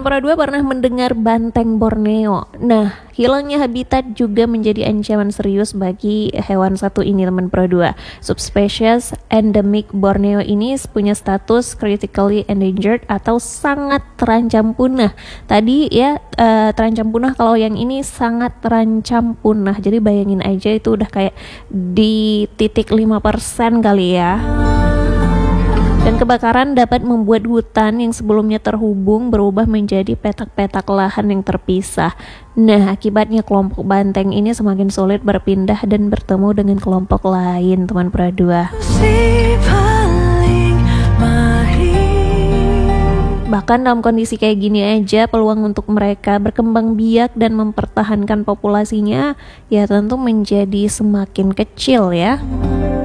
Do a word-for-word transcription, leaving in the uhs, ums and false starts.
Para dua pernah mendengar banteng Borneo? Nah, hilangnya habitat juga menjadi ancaman serius bagi hewan satu ini, teman Pro dua. Subspesies endemik Borneo ini punya status critically endangered atau sangat terancam punah. Tadi ya uh, terancam punah, kalau yang ini sangat terancam punah. Jadi bayangin aja itu udah kayak di titik lima persen kali ya. Dan kebakaran dapat membuat hutan yang sebelumnya terhubung berubah menjadi petak-petak lahan yang terpisah. Nah, akibatnya kelompok banteng ini semakin sulit berpindah dan bertemu dengan kelompok lain, teman Pro dua. Bahkan dalam kondisi kayak gini aja, peluang untuk mereka berkembang biak dan mempertahankan populasinya ya tentu menjadi semakin kecil ya.